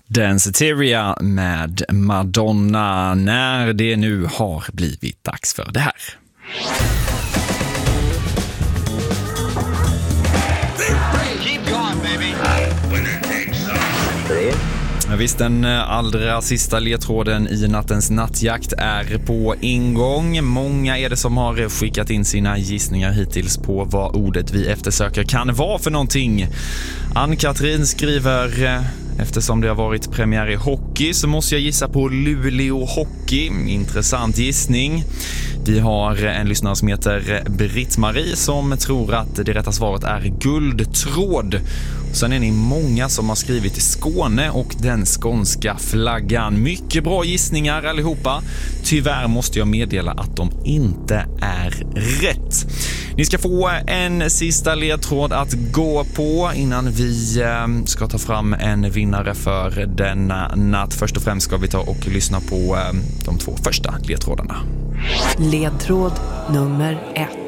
Danceteria med Madonna när det nu har blivit dags för det här. Visst, den allra sista ledtråden i nattens nattjakt är på ingång. Många är det som har skickat in sina gissningar hittills på vad ordet vi eftersöker kan vara för någonting. Ann-Katrin skriver: eftersom det har varit premiär i hockey så måste jag gissa på Luleå Hockey. Intressant gissning. Vi har en lyssnare som heter Britt-Marie som tror att det rätta svaret är guldtråd. Sen är ni många som har skrivit Skåne och den skånska flaggan. Mycket bra gissningar allihopa. Tyvärr måste jag meddela att de inte är rätt. Ni ska få en sista ledtråd att gå på innan vi ska ta fram en vinnare för denna natt. Först och främst ska vi ta och lyssna på de två första ledtrådarna. Ledtråd nummer 1.